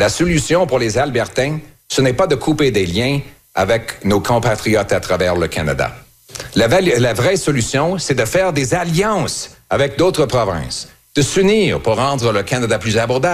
La solution pour les Albertains, ce n'est pas de couper des liens avec nos compatriotes à travers le Canada. La vraie solution, c'est de faire des alliances avec d'autres provinces, de s'unir pour rendre le Canada plus abordable.